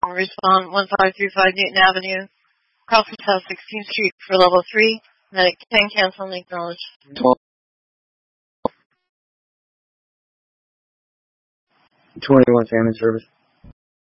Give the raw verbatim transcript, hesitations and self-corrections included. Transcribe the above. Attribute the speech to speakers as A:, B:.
A: will respond one five three five Newton Avenue, Crossing South sixteenth Street for level three. Medic ten cancel and acknowledge.
B: twenty-one family service.